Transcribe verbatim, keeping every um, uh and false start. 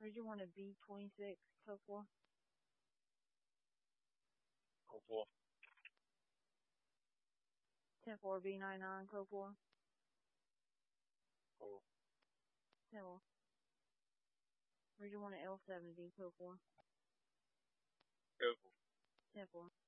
Region one to B twenty-six, code four. Code four. ten four B ninety-nine, code four. Code. ten four. Region one to L seventy, code four. Careful. ten four.